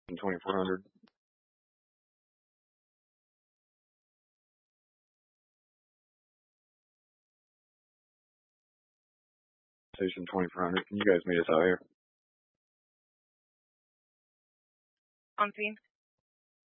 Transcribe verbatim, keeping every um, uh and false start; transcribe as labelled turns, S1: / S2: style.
S1: twenty-four hundred. Station twenty-four hundred. Can you guys meet us out here?
S2: On scene.